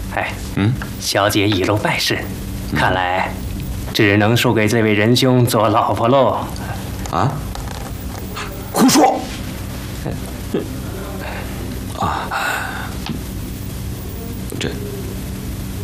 哎，小姐已入拜师，看来只能输给这位仁兄做老婆喽。 啊？胡说！